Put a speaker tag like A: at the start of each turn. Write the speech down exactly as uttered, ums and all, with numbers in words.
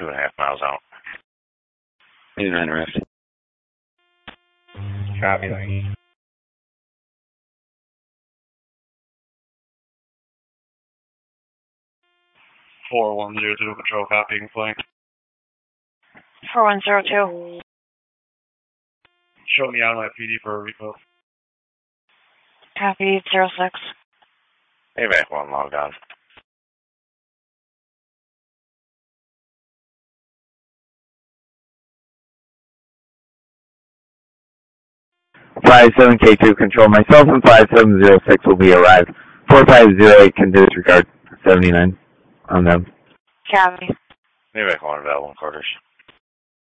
A: Two and a half miles out.
B: eighty-nine Rift.
C: Copy that.
D: four one zero two, control, copying flank.
E: four one zero two.
D: Show me out on my P D for a refill.
E: Copy, zero six.
A: A V A C one logged on.
F: five seven K two, control. Myself and five seven zero six will be arrived. four five zero eight can disregard seventy-nine on them.
E: Copy.
A: A V A C one available in quarters.